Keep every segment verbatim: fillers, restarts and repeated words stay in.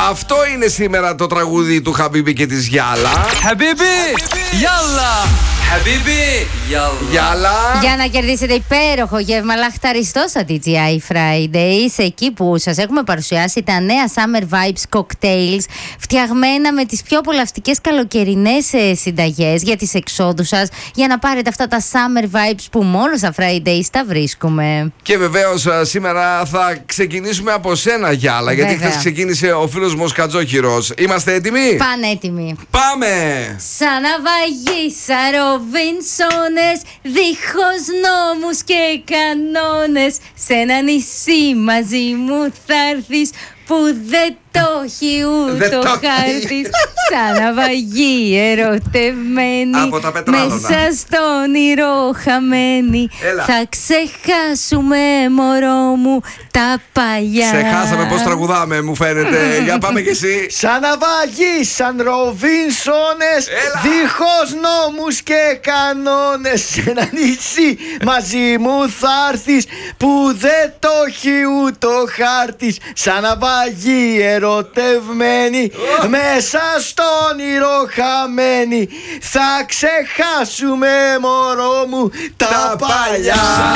Αυτό είναι σήμερα το τραγούδι του Χαμπίμπι και της Γιάλα. Χαμπίμπι, Γιάλα! Χαμπίμπι, Γιάλα! Για να κερδίσετε υπέροχο γεύμα λαχταριστό στα ντι τζέι άι Fridays, εκεί που σας έχουμε παρουσιάσει τα νέα Summer Vibes Cocktails, φτιαγμένα με τις πιο απολαυστικές καλοκαιρινές ε, συνταγές για τις εξόδους σας, για να πάρετε αυτά τα Summer Vibes που μόνο στα Fridays τα βρίσκουμε. Και βεβαίως σήμερα θα ξεκινήσουμε από σένα, Γιάλα, γιατί χθες ξεκίνησε ο φίλος Μοσκατζόχυρος. Είμαστε έτοιμοι? Πανέτοιμοι. Πάμε! Σαν ναυαγοί, σαν Ροβινσόνες, δίχως νόμους και κανόνες, σε ένα νησί μαζί μου θα έρθεις που δεν το έχει ούτε ο χάρτης. Σαν ναυαγοί ερωτευμένοι, μέσα στον όνειρο χαμένοι, θα ξεχάσουμε, μωρό μου, τα παλιά. Ξεχάσαμε πώς τραγουδάμε, μου φαίνεται. Για πάμε κι εσύ. Σαν ναυαγοί, σαν Ροβινσόνες, δίχως νόμους και κανόνες, σε ένα νησί μαζί μου θα έρθεις που δεν το έχει ούτε ο χάρτης. Σαν ναυαγοί ερωτευμένοι, μέσα στον όνειρο χαμένοι, θα ξεχάσουμε, μωρό μου, τα, τα παλιά.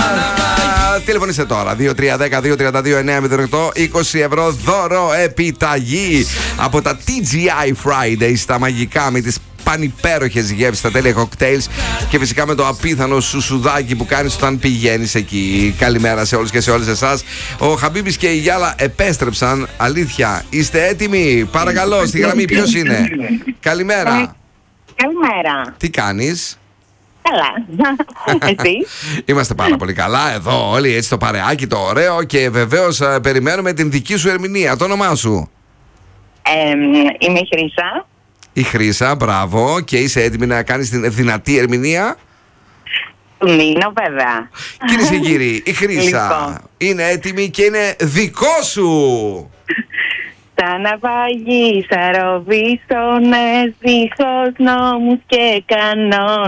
Τηλεφωνήστε τώρα δύο τρία ένα μηδέν δύο τρία δύο εννιά μηδέν οκτώ, είκοσι ευρώ δώρο επιταγή από τα ντι τζέι άι Fridays, τα μαγικά με τις πανυπέροχες γεύσεις, τα τέλεια cocktails και φυσικά με το απίθανο σουσουδάκι που κάνεις όταν πηγαίνεις εκεί. Καλημέρα σε όλους και σε όλες εσάς. Ο Χαμπίμπης και η Γιάλα επέστρεψαν. Αλήθεια, είστε έτοιμοι? Παρακαλώ, στη γραμμή ποιος είναι? Καλημέρα. Καλημέρα. Τι κάνεις? Καλά. Εσύ? Είμαστε πάρα πολύ καλά εδώ όλοι, έτσι το παρεάκι το ωραίο, και βεβαίως α, περιμένουμε την δική σου ερμηνεία. Το όνομά σου? Ε, είμαι η Χρύσα. Η Χρύσα, μπράβο. Και είσαι έτοιμη να κάνεις την δυνατή ερμηνεία? Μείνω βέβαια. Κυρίες και κύριοι, η Χρύσα λοιπόν είναι έτοιμη και είναι δικό σου. Σαν ναυαγοί, σαν Ροβινσόνες, δίχως νόμους και κανόνες.